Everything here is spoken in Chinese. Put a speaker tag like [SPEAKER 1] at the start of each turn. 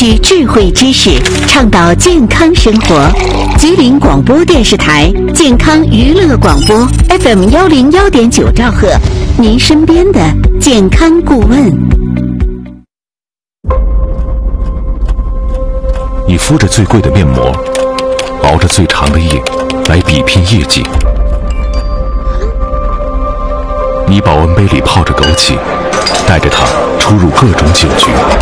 [SPEAKER 1] 取智慧知识，倡导健康生活。吉林广播电视台健康娱乐广播 FM 101.9兆赫，您身边的健康顾问。
[SPEAKER 2] 你敷着最贵的面膜，熬着最长的夜，来比拼业绩。你保温杯里泡着枸杞，带着它出入各种酒局。